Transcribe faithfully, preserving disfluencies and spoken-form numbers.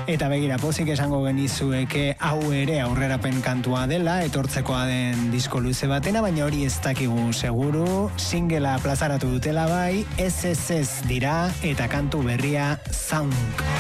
Eta begira, pozik esango genizueke hau ere aurrerapen kantua dela, etortzekoa den disko luze batena, baina hori ez dakigu seguru, singela plazaratu dutela bai, ez ez ez dira, eta kantu berria Sound.